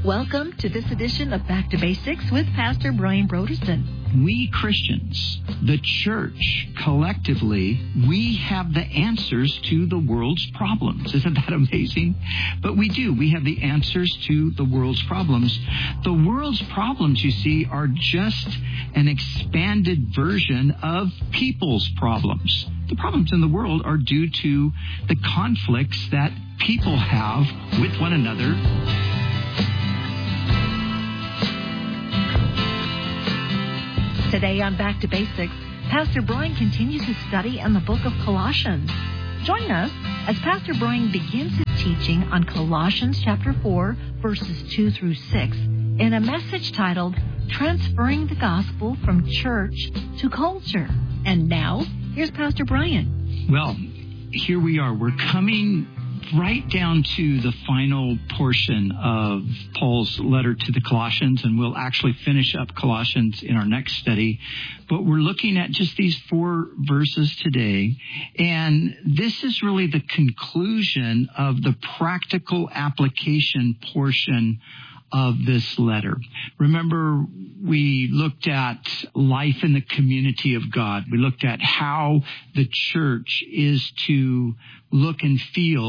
Welcome to this edition of Back to Basics with Pastor Brian Broderson. We Christians, the church, collectively, we have the answers to the world's problems. Isn't that amazing? But we do. We have the answers to the world's problems. The world's problems, you see, are just an expanded version of people's problems. The problems in the world are due to the conflicts that people have with one another. Today on Back to Basics, Pastor Brian continues his study on the book of Colossians. Join us as Pastor Brian begins his teaching on Colossians chapter 4, verses 2 through 6, in a message titled, Transferring the Gospel from Church to Culture. And now, here's Pastor Brian. Well, here we are. We're coming right down to the final portion of Paul's letter to the Colossians, and we'll actually finish up Colossians in our next study. But we're looking at just these 4 verses today, and this is really the conclusion of the practical application portion of this letter. Remember, we looked at life in the community of God. We looked at how the church is to look and feel